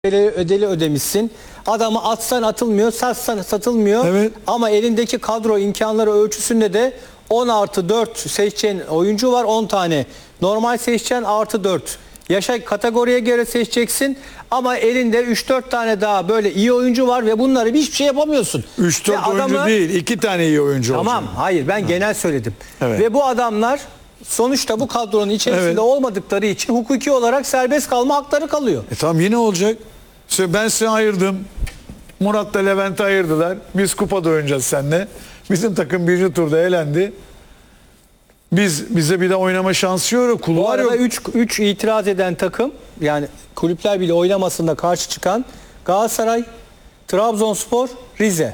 ödeli ödemişsin. Adamı atsan atılmıyor, satsan satılmıyor. Evet. Ama elindeki kadro imkanları ölçüsünde de 10+4 seçeceğin oyuncu var, 10 tane. Normal seçeceğin +4. Yaşa kategoriye göre seçeceksin ama elinde 3-4 tane daha böyle iyi oyuncu var ve bunları hiçbir şey yapamıyorsun. 3-4 oyuncu değil, 2 tane iyi oyuncu olacak. Tamam, hayır ben genel söyledim. Evet. Ve bu adamlar sonuçta bu kadronun içerisinde Evet. olmadıkları için hukuki olarak serbest kalma hakları kalıyor. Tamam, yine olacak. Ben size ayırdım. Murat'la Levent'i ayırdılar. Biz kupada oynayacağız seninle. Bizim takım birinci turda elendi. Bize bir de oynama şansı yok. Bu Kulvar arada yok. 3 itiraz eden takım, yani kulüpler bile oynamasında karşı çıkan Galatasaray, Trabzonspor, Rize.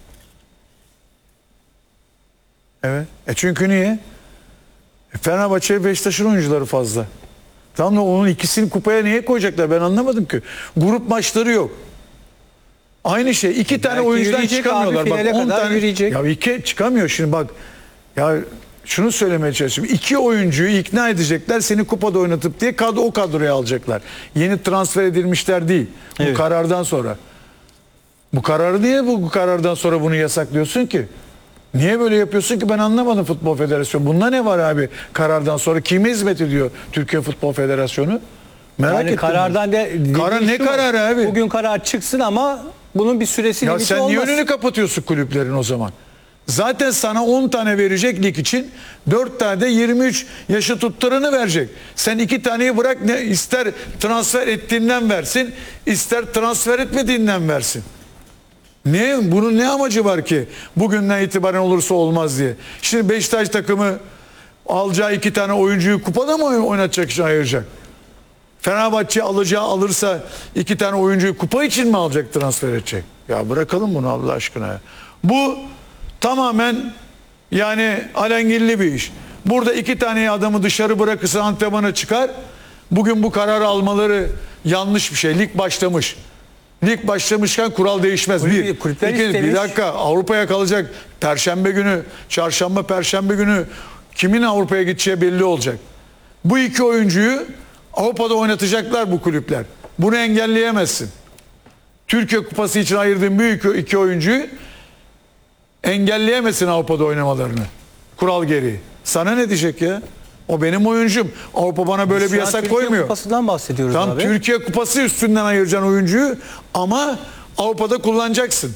Evet. Çünkü niye? Fenerbahçe ve Beşiktaş'ın oyuncuları fazla. Tamam da onun ikisini kupaya niye koyacaklar? Ben anlamadım ki. Grup maçları yok. Aynı şey. 2 tane Belki oyuncudan yürüyecek çıkamıyorlar. abi, Bak finale 10 kadar tane yürüyecek. Ya 2 çıkamıyor şimdi bak. Ya şunu söylemeye çalışıyorum. 2 oyuncuyu ikna edecekler seni kupada oynatıp diye o kadroya alacaklar. Yeni transfer edilmişler değil. Bu Evet. karardan sonra. Bu kararı niye bu karardan sonra bunu yasaklıyorsun ki? Niye böyle yapıyorsun ki ben anlamadım Futbol Federasyonu. Bunda ne var abi karardan sonra? Kime hizmet ediyor Türkiye Futbol Federasyonu? Merak Yani ettim. karardan Karar ne kararı abi? Bugün karar çıksın ama bunun bir süresi Ya limiti sen olmaz. niye önünü kapatıyorsun kulüplerin o zaman? Zaten sana 10 tane verecek lig için 4 tane de 23 yaşı tutturanı verecek. Sen 2 taneyi bırak, ne ister transfer ettiğinden versin, ister transfer etmediğinden versin. Niye? Bunun ne amacı var ki? Bugünden itibaren olursa olmaz diye. Şimdi Beşiktaş takımı alacağı 2 tane oyuncuyu kupada mı oynatacak için ayıracak? Fenerbahçe alırsa 2 tane oyuncuyu kupa için mi alacak, transfer edecek? Ya bırakalım bunu Allah aşkına ya. Bu tamamen yani alengilli bir iş. Burada 2 tane adamı dışarı bırakırsa antrenmana çıkar. Bugün bu kararı almaları yanlış bir şey. Lig başlamış. Lig başlamışken kural değişmez. Kulüpler Bir istemiş. dakika, Avrupa'ya kalacak. Perşembe günü, çarşamba, perşembe günü kimin Avrupa'ya gideceği belli olacak. Bu 2 oyuncuyu Avrupa'da oynatacaklar bu kulüpler. Bunu engelleyemezsin. Türkiye Kupası için ayırdığın bu 2 oyuncuyu engelleyemezsin Avrupa'da oynamalarını. Kural gereği. Sana ne diyecek ya? O benim oyuncum. Avrupa bana böyle bir yasak koymuyor. Türkiye Kupası'ndan bahsediyoruz Tam abi. Türkiye Kupası üstünden ayıracaksın oyuncuyu ama Avrupa'da kullanacaksın.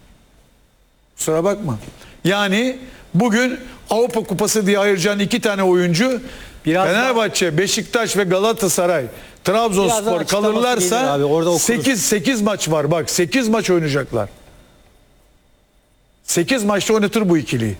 Kusura bakma. Yani bugün Avrupa Kupası diye ayıracağın 2 tane oyuncu Fenerbahçe, Beşiktaş ve Galatasaray, Trabzonspor kalırlarsa 8 maç var. Bak 8 maç oynayacaklar. 8 maçta oynatır bu ikiliyi.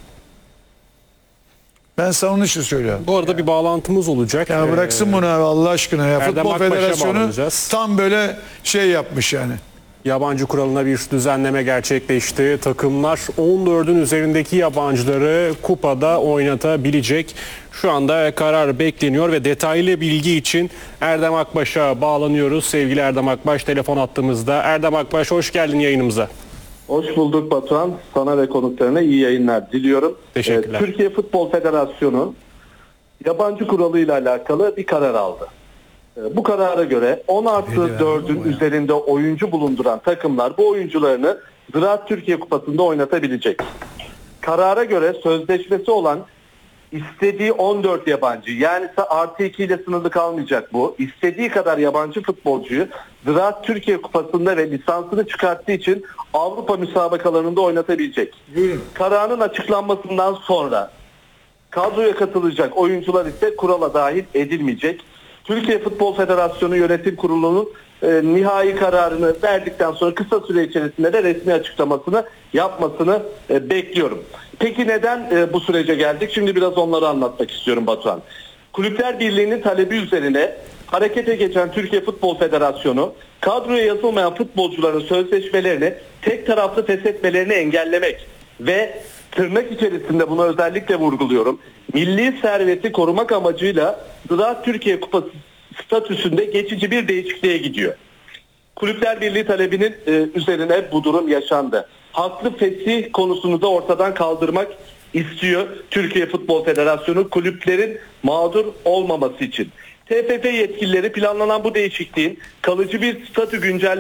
Ben sana onun için söylüyorum. Bu arada bir bağlantımız olacak. Ya bıraksın bunu abi Allah aşkına ya. Erdem Futbol Akbaş'a Federasyonu bağlanacağız. tam böyle şey yapmış yani. Yabancı kuralına bir düzenleme gerçekleşti. Takımlar 14'ün üzerindeki yabancıları kupada oynatabilecek. Şu anda karar bekleniyor ve detaylı bilgi için Erdem Akbaş'a bağlanıyoruz. Sevgili Erdem Akbaş telefon attığımızda. Erdem Akbaş hoş geldin yayınımıza. Hoş bulduk Batuhan. Sana ve konuklarına iyi yayınlar diliyorum. Teşekkürler. Türkiye Futbol Federasyonu yabancı kuralıyla alakalı bir karar aldı. Bu karara göre 10+4'ün üzerinde oyuncu bulunduran takımlar bu oyuncularını Ziraat Türkiye Kupası'nda oynatabilecek. Karara göre sözleşmesi olan istediği 14 yabancı, yani +2 ile sınırlı kalmayacak bu. İstediği kadar yabancı futbolcuyu Ziraat Türkiye Kupası'nda ve lisansını çıkarttığı için Avrupa müsabakalarında oynatabilecek. Kararın açıklanmasından sonra kadroya katılacak oyuncular ise kurala dahil edilmeyecek. Türkiye Futbol Federasyonu Yönetim Kurulu'nun nihai kararını verdikten sonra kısa süre içerisinde de resmi açıklamasını yapmasını bekliyorum. Peki neden bu sürece geldik? Şimdi biraz onları anlatmak istiyorum Batuhan. Kulüpler Birliği'nin talebi üzerine harekete geçen Türkiye Futbol Federasyonu kadroya yazılmayan futbolcuların sözleşmelerini tek taraflı feshetmelerini engellemek ve tırnak içerisinde bunu özellikle vurguluyorum, milli serveti korumak amacıyla Ziraat Türkiye Kupası statüsünde geçici bir değişikliğe gidiyor. Kulüpler Birliği talebinin üzerine bu durum yaşandı. Haklı fesih konusunu da ortadan kaldırmak istiyor Türkiye Futbol Federasyonu kulüplerin mağdur olmaması için. TFF yetkilileri planlanan bu değişikliğin kalıcı bir statü